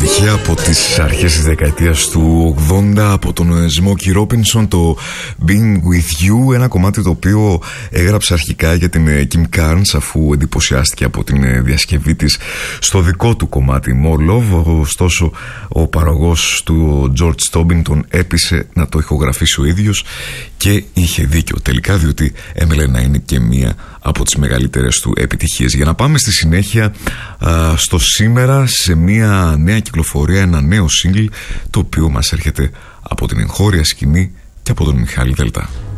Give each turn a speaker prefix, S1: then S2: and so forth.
S1: επιτυχία από τις αρχές της δεκαετίας του 80 από τον Smokey Robinson, το Being With You, ένα κομμάτι το οποίο έγραψε αρχικά για την Kim Carnes αφού εντυπωσιάστηκε από την διασκευή της στο δικό του κομμάτι More Love. Ωστόσο ο παραγωγός του George Tobin τον έπεισε να το ηχογραφήσει ο ίδιος και είχε δίκιο τελικά, διότι έμελε να είναι και μία από τις μεγαλύτερες του επιτυχίες. Για να πάμε στη συνέχεια στο σήμερα, σε μία νέα κυκλοφορία, ένα νέο single το οποίο μας έρχεται από την εγχώρια σκηνή και από τον Μιχάλη Δελτά.